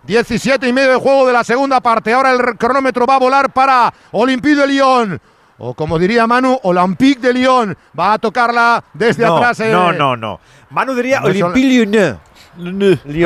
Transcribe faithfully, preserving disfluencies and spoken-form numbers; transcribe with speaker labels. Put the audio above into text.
Speaker 1: diecisiete y medio de juego de la segunda parte. Ahora el cronómetro va a volar para Olympique de Lyon. O como diría Manu, Olympique de Lyon. Va a tocarla desde
Speaker 2: no,
Speaker 1: atrás. Eh.
Speaker 2: No, no, no. Manu diría
Speaker 1: No
Speaker 2: Olympique Lyonnais.
Speaker 1: Lyon.